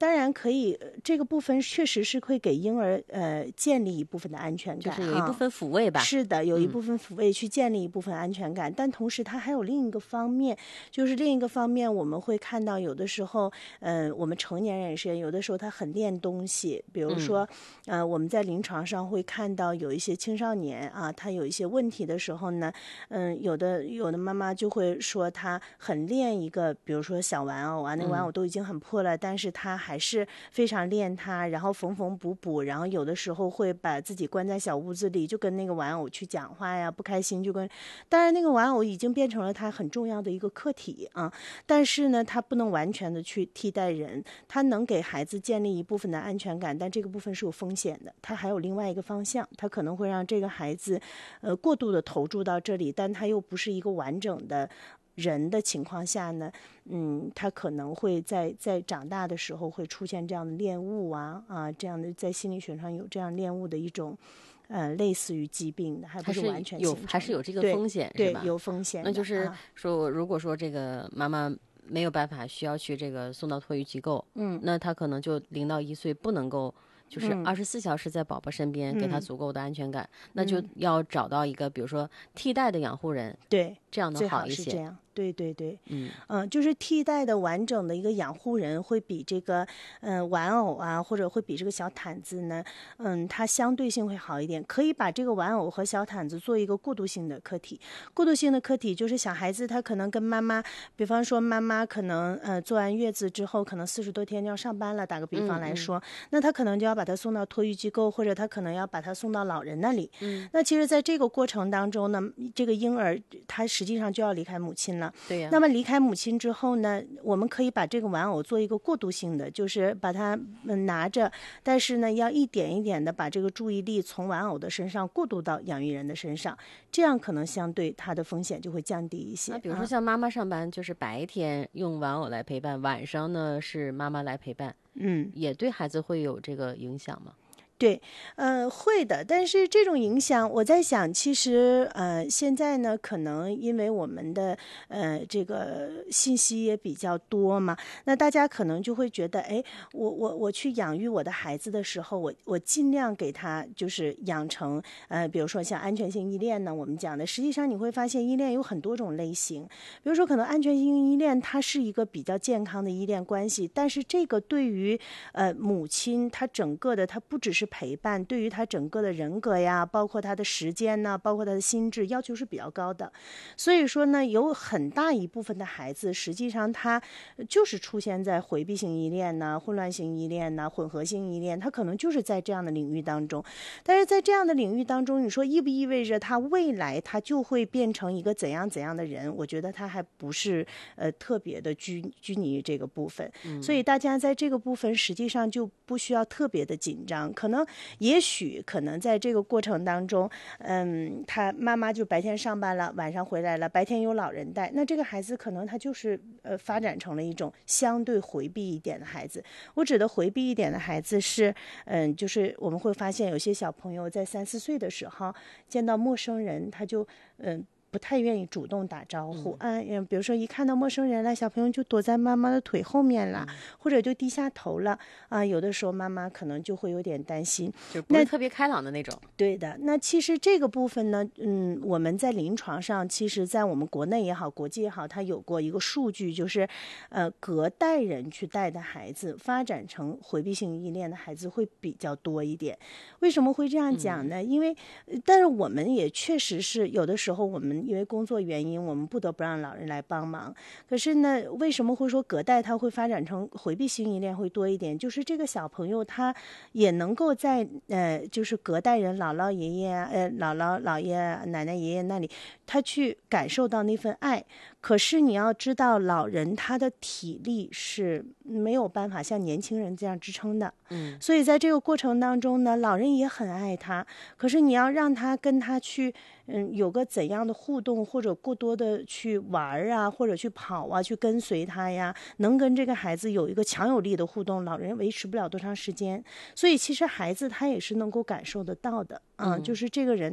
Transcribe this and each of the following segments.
当然可以，这个部分确实是会给婴儿建立一部分的安全感， 就是有一部分抚慰吧。 是的，有一部分抚慰去建立一部分安全感，但同时它还有另一个方面，就是另一个方面我们会看到有的时候，我们成年人也是有的时候他很练东西，比如说，我们在临床上会看到有一些青少年啊，他有一些问题的时候呢，有的妈妈就会说他很练一个，比如说小玩偶啊，那玩偶都已经很破了，但是他还是非常练它，然后缝缝补补，然后有的时候会把自己关在小屋子里，就跟那个玩偶去讲话呀，不开心就跟，当然那个玩偶已经变成了他很重要的一个客体啊，但是呢，他不能完全的去替代人，他能给孩子建立一部分的安全感，但这个部分是有风险的，他还有另外一个方向，他可能会让这个孩子过度的投注到这里，但他又不是一个完整的人的情况下呢，他可能会在长大的时候会出现这样的恋物啊，这样的在心理学上有这样恋物的一种类似于疾病的，还不是完全形成的， 还是有这个风险， 对， 是吧？ 有风险的。 那就是说，如果说这个妈妈没有办法，需要去这个送到托育机构，那她可能就0到1岁不能够。就是24小时在宝宝身边，给他足够的安全感，那就要找到一个，比如说替代的养护人， 对， 这样能好一些。 最好是这样，对对对，就是替代的完整的一个养护人，会比这个玩偶啊，或者会比这个小毯子呢，它相对性会好一点。可以把这个玩偶和小毯子做一个过渡性的客体。过渡性的客体就是小孩子他可能跟妈妈，比方说妈妈可能坐完月子之后，可能40多天就要上班了，打个比方来说，那他可能就要把他送到托育机构，或者他可能要把他送到老人那里。那其实在这个过程当中呢，这个婴儿他实际上就要离开母亲了。 对呀。 那么离开母亲之后呢，我们可以把这个玩偶做一个过渡性的，就是把它拿着，但是呢要一点一点的把这个注意力从玩偶的身上过渡到养育人的身上，这样可能相对它的风险就会降低一些。 那比如说像妈妈上班，就是白天用玩偶来陪伴，晚上呢是妈妈来陪伴，也对孩子会有这个影响吗？ 对，会的，但是这种影响，我在想，其实现在呢，可能因为我们的这个信息也比较多嘛，那大家可能就会觉得，哎，我去养育我的孩子的时候，我尽量给他就是养成比如说像安全性依恋呢，我们讲的，实际上你会发现依恋有很多种类型，比如说可能安全性依恋它是一个比较健康的依恋关系，但是这个对于母亲她整个的，她不只是陪伴，对于他整个的人格呀，包括他的时间呢，包括他的心智要求是比较高的。所以说呢，有很大一部分的孩子，实际上他就是出现在回避性依恋呢、混乱性依恋呢、混合性依恋，他可能就是在这样的领域当中。但是在这样的领域当中，你说意不意味着他未来他就会变成一个怎样怎样的人？我觉得他还不是特别的拘泥于这个部分。所以大家在这个部分实际上就不需要特别的紧张，也许可能在这个过程当中，他妈妈就白天上班了，晚上回来了，白天有老人带，那这个孩子可能他就是发展成了一种相对回避一点的孩子。我指的回避一点的孩子是，就是我们会发现有些小朋友在3、4岁的时候见到陌生人，他就不太愿意主动打招呼，比如说一看到陌生人了，小朋友就躲在妈妈的腿后面了，或者就低下头了啊。有的时候妈妈可能就会有点担心， 就不是特别开朗的那种。 对的，那其实这个部分呢，我们在临床上，其实在我们国内也好，国际也好，它有过一个数据，就是隔代人去带的孩子，发展成回避性依恋的孩子会比较多一点。为什么会这样讲呢？因为，但是我们也确实是有的时候我们因为工作原因，我们不得不让老人来帮忙。可是呢，为什么会说隔代他会发展成回避性依恋会多一点？就是这个小朋友他也能够在就是隔代人姥姥爷爷姥姥姥爷奶奶爷爷那里，他去感受到那份爱。可是你要知道，老人他的体力是没有办法像年轻人这样支撑的。所以在这个过程当中呢，老人也很爱他，可是你要让他跟他去有个怎样的互动，或者过多的去玩啊，或者去跑啊，去跟随他呀，能跟这个孩子有一个强有力的互动，老人维持不了多长时间。所以其实孩子他也是能够感受得到的就是这个人他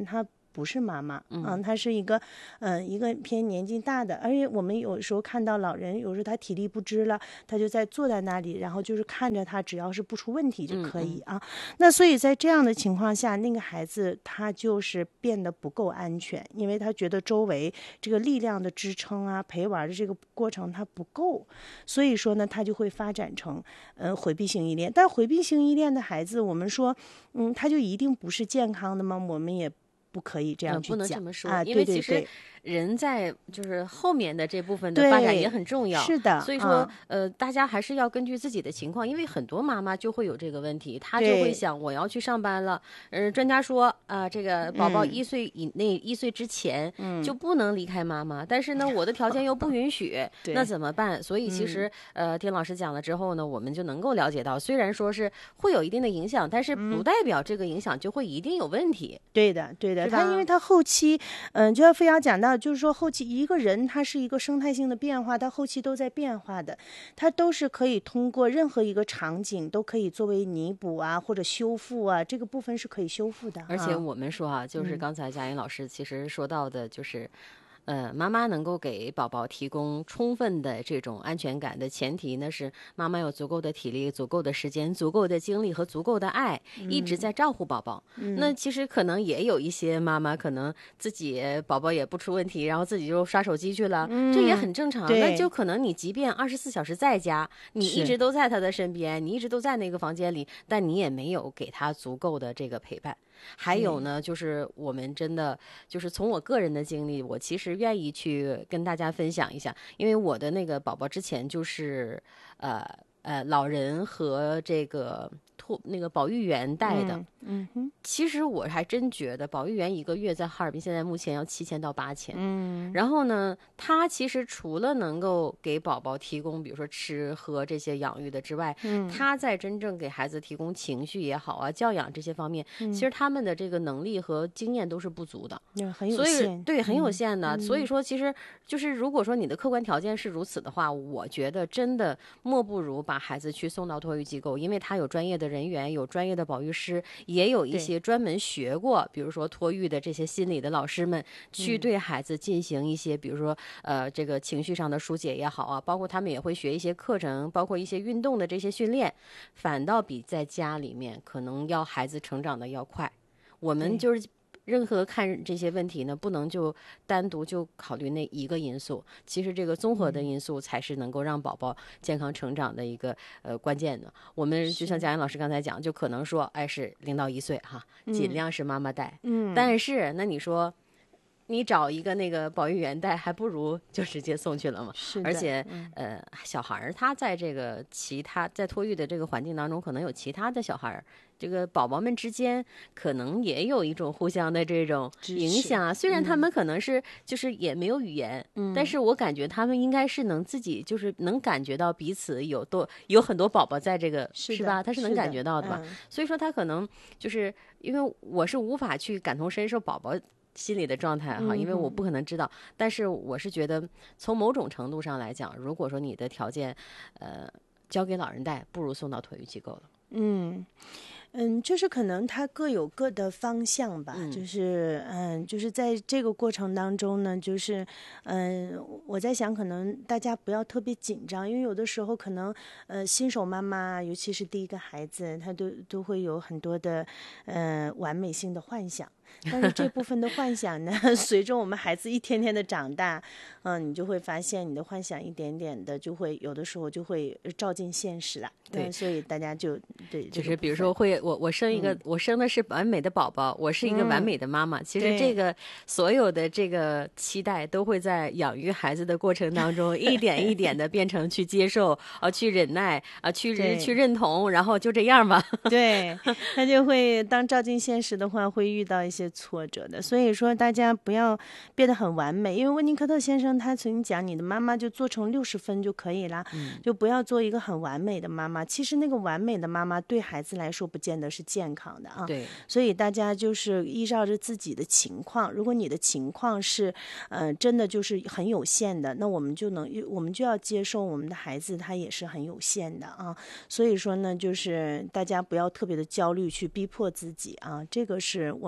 不是妈妈，她是一个偏年纪大的，而且我们有时候看到老人，有时候他体力不支了，他就坐在那里，然后就是看着他，只要是不出问题就可以啊。那所以在这样的情况下，那个孩子他就是变得不够安全，因为他觉得周围这个力量的支撑啊，陪玩的这个过程他不够，所以说呢，他就会发展成回避性依恋。但回避性依恋的孩子，我们说，他就一定不是健康的吗？我们也不可以这样去讲， 不能这么说， 啊， 因为其实对对对。 人在就是后面的这部分的发展也很重要， 是的， 所以说大家还是要根据自己的情况，因为很多妈妈就会有这个问题，她就会想我要去上班了，专家说这个宝宝1岁以内，1岁之前就不能离开妈妈，但是呢我的条件又不允许，那怎么办？所以其实听老师讲了之后呢，我们就能够了解到，虽然说是会有一定的影响，但是不代表这个影响就会一定有问题。 对的，对的，他因为他后期就像飞瑶讲到，就是说后期一个人他是一个生态性的变化，他后期都在变化的，他都是可以通过任何一个场景都可以作为弥补啊或者修复啊，这个部分是可以修复的。 而且我们说就是刚才佳音老师其实说到的，就是妈妈能够给宝宝提供充分的这种安全感的前提呢，是妈妈有足够的体力、足够的时间、足够的精力和足够的爱，一直在照顾宝宝。那其实可能也有一些妈妈可能自己宝宝也不出问题，然后自己就刷手机去了，这也很正常。那就可能你即便24小时在家，你一直都在他的身边，你一直都在那个房间里，但你也没有给他足够的这个陪伴。还有呢，就是我们真的就是从我个人的经历，我其实愿意去跟大家分享一下，因为我的那个宝宝之前就是老人和这个那个保育员带的。其实我还真觉得保育员1个月在哈尔滨现在目前要7000到8000。然后呢，他其实除了能够给宝宝提供比如说吃喝这些养育的之外，他在真正给孩子提供情绪也好啊，教养这些方面，其实他们的这个能力和经验都是不足的， 很有限。 所以对，很有限的。所以说其实就是如果说你的客观条件是如此的话，我觉得真的莫不如把孩子去送到托育机构，因为他有专业的人员，有专业的保育师，也有一些专门学过比如说托育的这些心理的老师们，去对孩子进行一些比如说这个情绪上的疏解也好啊，包括他们也会学一些课程，包括一些运动的这些训练，反倒比在家里面可能要孩子成长的要快。我们就是任何看这些问题呢，不能就单独就考虑那一个因素，其实这个综合的因素才是能够让宝宝健康成长的一个关键的。我们就像佳音老师刚才讲，就可能说是0到1岁哈，尽量是妈妈带。但是那你说你找一个那个保育员带，还不如就直接送去了嘛。 是的。 而且小孩他在这个在托育的这个环境当中，可能有其他的小孩，这个宝宝们之间可能也有一种互相的这种影响啊。虽然他们可能是就是也没有语言，但是我感觉他们应该是能自己就是能感觉到彼此有很多宝宝在这个，是吧？他是能感觉到的吧？所以说他可能就是因为我是无法去感同身受宝宝心理的状态哈，因为我不可能知道，但是我是觉得从某种程度上来讲，如果说你的条件交给老人带，不如送到托育机构了。 就是可能它各有各的方向吧，就是在这个过程当中呢，就是我在想，可能大家不要特别紧张，因为有的时候可能新手妈妈，尤其是第一个孩子，她都会有很多的完美性的幻想。但是这部分的幻想呢，随着我们孩子一天天的长大，你就会发现你的幻想一点点的就会有的时候就会照进现实了。 对， 所以大家就是比如说我生一个，我生的是完美的宝宝，我是一个完美的妈妈。其实这个所有的这个期待都会在养育孩子的过程当中一点一点的变成去接受去忍耐去认同，然后就这样吧。 对，他就会当照进现实的话，会遇到一些挫折的。所以说大家不要变得很完美，因为温尼科特先生他曾经讲，你的妈妈就做成60分就可以啦，就不要做一个很完美的妈妈。其实那个完美的妈妈对孩子来说不见得是健康的啊。 对， 所以大家就是依照着自己的情况，如果你的情况是真的就是很有限的，那我们就要接受我们的孩子他也是很有限的啊。所以说呢，就是大家不要特别的焦虑去逼迫自己啊，这个是我们不建议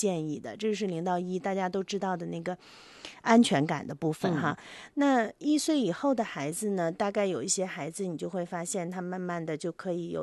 建议的。这是0到1大家都知道的那个安全感的部分哈。那1岁以后的孩子呢，大概有一些孩子你就会发现他慢慢的就可以